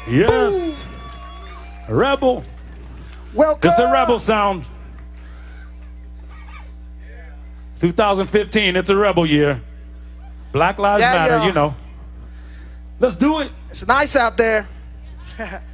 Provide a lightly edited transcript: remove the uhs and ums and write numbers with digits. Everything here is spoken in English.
Yes. Rebel. Welcome. It's a rebel sound. 2015, it's a rebel year. Black Lives Matter, yo. you know. Let's do it. It's nice out there.